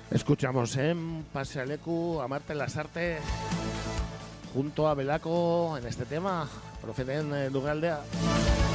Escuchamos en Pasealeku a Marte Lasarte junto a Belaco en este tema, Profeten Lugaldea.